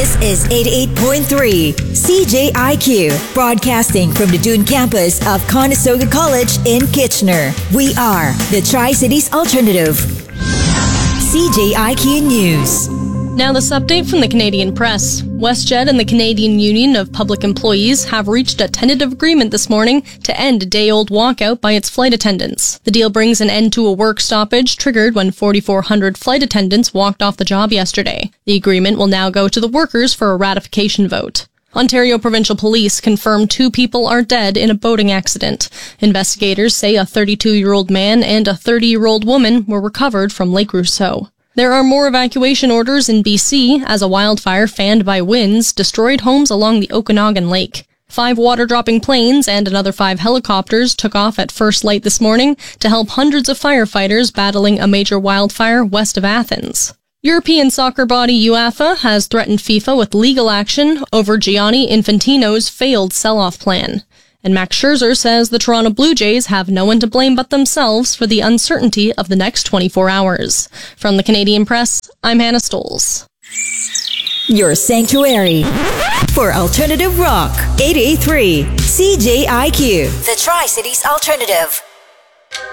This is 88.3 CJIQ, broadcasting from the Dune campus of Conestoga College in Kitchener. We are the Tri-Cities Alternative. CJIQ News. Now this update from the Canadian Press. WestJet and the Canadian Union of Public Employees have reached a tentative agreement this morning to end a day-old walkout by its flight attendants. The deal brings an end to a work stoppage triggered when 4,400 flight attendants walked off the job yesterday. The agreement will now go to the workers for a ratification vote. Ontario Provincial Police confirmed 2 people are dead in a boating accident. Investigators say a 32-year-old man and a 30-year-old woman were recovered from Lake Rousseau. There are more evacuation orders in BC as a wildfire fanned by winds destroyed homes along the Okanagan Lake. 5 water-dropping planes and another 5 helicopters took off at first light this morning to help hundreds of firefighters battling a major wildfire west of Athens. European soccer body UEFA has threatened FIFA with legal action over Gianni Infantino's failed sell-off plan. And Max Scherzer says the Toronto Blue Jays have no one to blame but themselves for the uncertainty of the next 24 hours. From the Canadian Press, I'm Hannah Stoles. Your sanctuary for alternative rock. 88.3 CJIQ, the Tri-Cities Alternative.